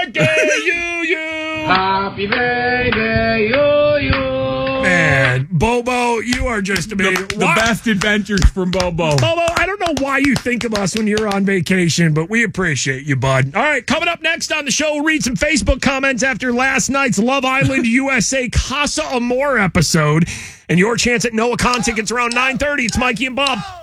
birthday, you. Happy birthday, you. Man, Bobo, you are just amazing. The best adventures from Bobo. Bobo, I don't know why you think of us when you're on vacation, but we appreciate you, bud. All right, coming up next on the show, we'll read some Facebook comments after last night's Love Island USA Casa Amor episode. And your chance at Noah Khan tickets around 9:30. It's Mikey and Bob.